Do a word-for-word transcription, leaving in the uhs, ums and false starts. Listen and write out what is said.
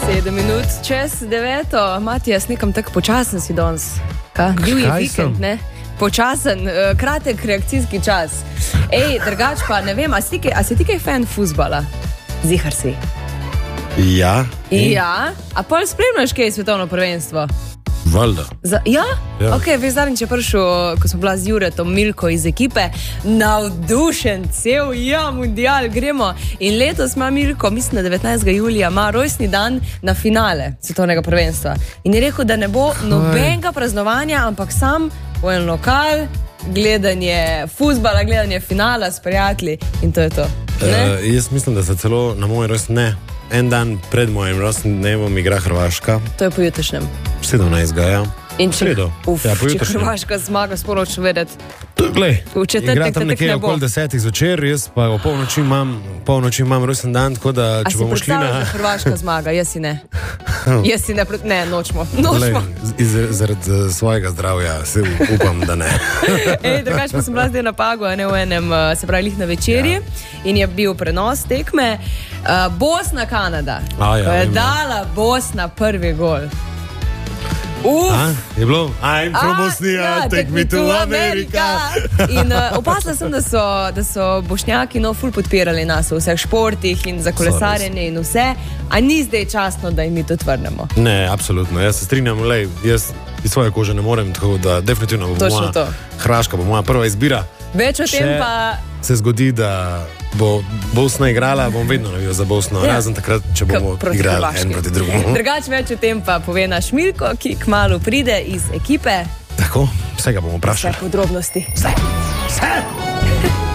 Sedem minut čez deveto. Matijas, nekam tako počasen si danes. Bil je vikend, ne? Počasen, uh, kratek reakcijski čas. Ej, drugač pa, ne vem, a si ti, a si ti kaj fan fuzbala? Zihar si. Ja. Ja? A pol spremljaš kaj svetovno prvenstvo? Valjda. Za, ja? Ja. Ok, veš, zadnjič je prišel, ko smo bila z Juretom Milko iz ekipe, navdušen, cel, ja, mundial, gremo. In letos ima Milko, mislim, da devetnajstega julija, ima rojstni dan na finale svetovnega prvenstva. In je rekel, da ne bo nobenega praznovanja, ampak sam v en lokal, gledanje fuzbala, gledanje finala s prijatelji in to je to. Uh, jaz mislim, da se celo na moj rojstni ne. En dan pred mojim rojstnim dnevom igra Hrvaška. To je po jutrišnjem. sedemnajstega, ja. In če, uf, ja, če Hrvaška zmaga, sporočno vedeti. Glej, v četrtek igra tam te nekje ne bo. okoli desetih zvečer, jaz pa o polnoči imam, polnoči imam rojsten dan, tako da A če si bomo šli na... predstavljaš, da Hrvaška zmaga? Jaz si ne. Jaz si ne, ne, nočmo. nočmo. Glej, zaradi svojega zdravja se upam, da ne. Ej, drugač pa sem bila zdaj na Pagu, a ne v enem, se pravi, lih na večerji, ja. In je bil prenos tekme. Uh, Bosna-Kanada. A, ja, je vem, dala Bosna prvi gol. Uf. A, je bilo? I'm from Bosnia, ja, take me to America. In uh, opazila sem, da so, da so Bošnjaki no ful podpirali nas v vseh športih in za kolesarjenje in vse. A ni zdaj časno, da jim mi to tvrdnemo? Ne, absolutno. Jaz se strinjam, lej, jaz iz svoje kože ne morem, tako da definitivno bo Točno moja to. Hrvaška bo moja prva izbira. Več o tem Če pa... se zgodi, da bo Bosna igrala, bom vedno navijal za Bosno, Ja. razen takrat, če bomo proti igrali Hrvaški. en proti drugemu. Drugač več o tem pa pove naš Milko, ki kmalu pride iz ekipe. Tako, vsega bomo vprašali. Vse podrobnosti. Vse. Vse.